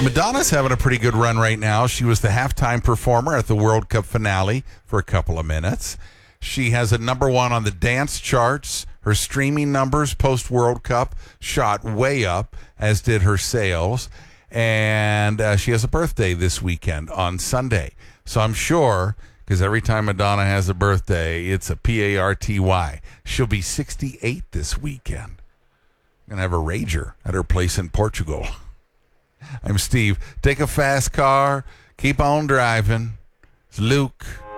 Madonna's having a pretty good run right now. She was the halftime performer at the World Cup finale for a couple of minutes. She has a number one on the dance charts. Her streaming numbers post-World Cup shot way up, as did her sales. And she has a birthday this weekend on Sunday. So I'm sure, because every time Madonna has a birthday, it's a Party. She'll be 68 this weekend. Going to have a rager at her place in Portugal. I'm Steve. Take a fast car. Keep on driving. It's Luke.